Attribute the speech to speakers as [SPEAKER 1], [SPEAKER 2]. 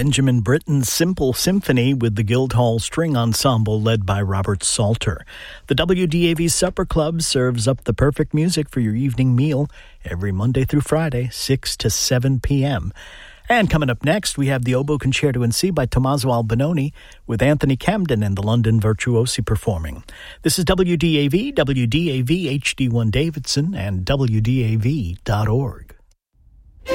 [SPEAKER 1] Benjamin Britten's Simple Symphony with the Guildhall String Ensemble led by Robert Salter. The WDAV Supper Club serves up the perfect music for your evening meal every Monday through Friday, 6 to 7 p.m. And coming up next, we have the Oboe Concerto in C by Tommaso Albinoni with Anthony Camden and the London Virtuosi performing. This is WDAV, WDAV HD1 Davidson, and WDAV.org.